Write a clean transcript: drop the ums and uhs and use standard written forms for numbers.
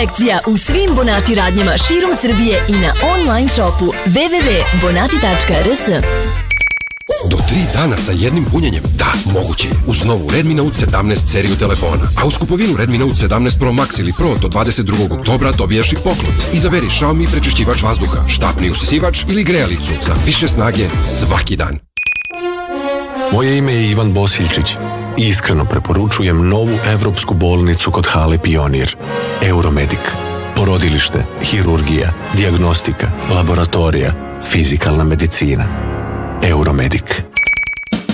kolekcija u svim Bonati radnjama širom Srbije i na online shopu www.bonati.rs. Do 3 dana sa jednim punjenjem? Da, moguće je. Uz novu Redmi Note 17 seriju telefona. A uz kupovinu Redmi Note 17 Pro Max ili Pro do 22. oktobra dobijaš i poklon. Izaberi Xiaomi prečišćivač vazduha, štapni usisivač ili grejalicu za više snage svaki dan. Moje ime je Ivan Bosiljčić i iskreno preporučujem novu evropsku bolnicu kod Hale Pionir. Euromedik. Porodilište, hirurgija, dijagnostika, laboratorija, fizikalna medicina. Euromedik.